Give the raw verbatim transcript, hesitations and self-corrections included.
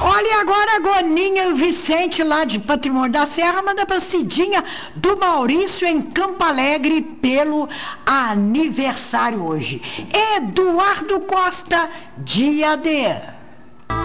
Olha, e agora a Goninha e o Vicente lá de Patrimônio da Serra manda pra Cidinha do Maurício em Campo Alegre pelo aniversário hoje. Eduardo Costa, dia D.